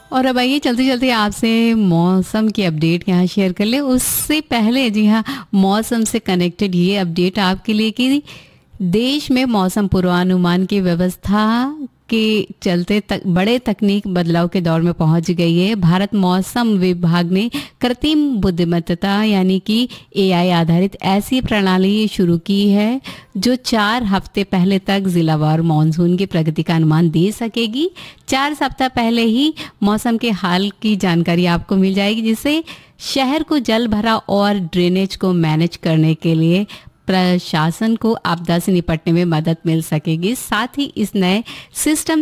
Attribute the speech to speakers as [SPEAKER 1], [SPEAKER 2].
[SPEAKER 1] और अब आइए चलते चलते आपसे मौसम की अपडेट यहाँ शेयर कर ले। उससे पहले जी हाँ, मौसम से कनेक्टेड ये अपडेट आपके लिए कि देश में मौसम पूर्वानुमान की व्यवस्था के चलते बड़े तकनीक बदलाव के दौर में पहुंच गई है। भारत मौसम विभाग ने कृत्रिम बुद्धिमत्ता यानी कि एआई आधारित ऐसी प्रणाली शुरू की है जो 4 हफ्ते पहले तक जिलावार मानसून की प्रगति का अनुमान दे सकेगी। 4 सप्ताह पहले ही मौसम के हाल की जानकारी आपको मिल जाएगी, जिससे शहर को जल भराव और ड्रेनेज को मैनेज करने के लिए प्रशासन को आपदा से निपटने में मदद मिल सकेगी। साथ ही इस नए सिस्टम